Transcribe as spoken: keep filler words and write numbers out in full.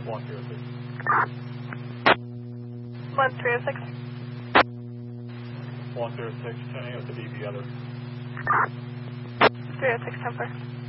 one three oh six. one three oh six. one three oh six, ten A at the D V other. three oh six, ten four.